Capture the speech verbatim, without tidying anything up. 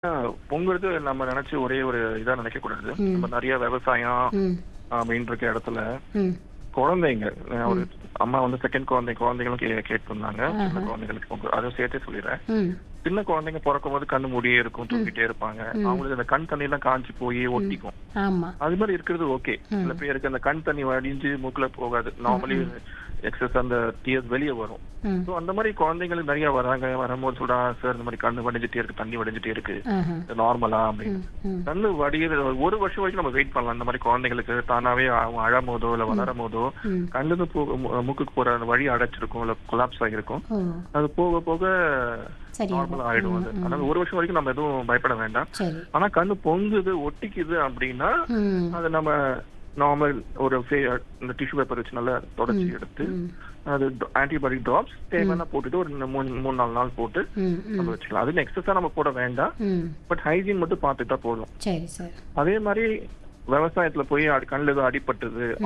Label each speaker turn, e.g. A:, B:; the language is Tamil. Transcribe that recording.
A: ஆ, பொங்குறது நம்ம நினைச்சு ஒரே ஒரு இதா நினைக்க கூடாது.
B: ம்.
A: நம்ம நிறைய விவசாயம்
B: ம்.
A: அப்படின்னு இருக்க இடத்துல
B: ம்.
A: குழந்தைங்க அஹ் ஒரு
B: ம்.
A: அம்மா வந்து செகண்ட் குழந்தை குழந்தைகளும் கே கேட்டிருந்தாங்க. சின்ன
B: ஆஹா.
A: குழந்தைகளுக்கு பொங்கு அதையும் சேர்த்தே சொல்லிடுறேன்.
B: ம்.
A: சின்ன குழந்தைங்க பிறக்கும் போது கண்ணு மூடியே இருக்கும்,
B: ம்.
A: தூங்கிட்டே இருப்பாங்க.
B: ம்.
A: அவங்களுக்கு அந்த கண் தண்ணி எல்லாம் காஞ்சி போய்
B: ம்.
A: ஒட்டிக்கும்.
B: ஆமா.
A: அது மாதிரி இருக்கிறது ஓகே.
B: ம்.
A: சில பேருக்கு அந்த கண் தண்ணி வடிஞ்சு மூக்குல போகாது. நார்மலி
B: ம்.
A: எக்ஸஸ் அந்த டியர்ஸ் வெளியே வரும்.
B: ம்.
A: ஸோ அந்த மாதிரி குழந்தைங்களுக்கு நிறைய வராங்க. வரும்போது சொல்றா சார் இந்த மாதிரி கண்ணு வடிஞ்சிட்டே இருக்கு, தண்ணி வடிஞ்சிட்டே இருக்கு,
B: ஆஹா.
A: நார்மலா அப்படின்னு.
B: ம். ம்.
A: கண்ணு வடிகிற ஒரு வருஷம் வரைக்கும் நம்ம வெயிட் பண்ணலாம். இந்த மாதிரி குழந்தைங்களுக்கு தானாவே அவங்க அழும் போதோ இல்ல வளரும் போதோ
B: ம்.
A: கண்ணுக்கு போ மு- மூக்குக்கு போற அந்த வழி அடைச்சிருக்கும் இல்ல கொலாப்ஸ் ஆகிருக்கும்.
B: ஓ.
A: அது போக போக
B: சரியாகும்.
A: நார்மல் ஆயிடும். அது
B: ம். ம்.
A: அதனால ஒரு வருஷம் வரைக்கும் நம்ம எதுவும் பயப்பட வேண்டாம்.
B: சரி.
A: ஆனா கண்ணு பொங்குது ஒட்டிக்குது அப்படின்னா
B: ம்.
A: அது நம்ம நார்மல் ஒரு ஃபே- இந்த டிஷ்யூ பேப்பர் வச்சு நல்லா தொடச்சி
B: ம்.
A: எடுத்து
B: ம்.
A: அது ஆன்டிபயோட்டிக் ட்ராப்ஸ் தேவையான போட்டுட்டு ஒரு மூணு மூணு நாலு நாள் போட்டு
B: ம்.
A: நம்ம
B: ம்.
A: வச்சுக்கலாம். அது எக்ஸஸா நம்ம போட வேண்டாம்.
B: ம்.
A: பட் ஹைஜீன் மட்டும் பார்த்துட்டா போதும்.
B: சரி சார்.
A: அதே மாதிரி விவசாயத்துல போய் அடி- கண்ணுல ஏதோ அடிபட்டது